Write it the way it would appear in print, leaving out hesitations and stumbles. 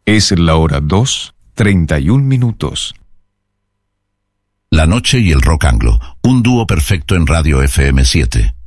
Es la hora 2:31. La noche y el rock anglo, un dúo perfecto en Radio FM 7.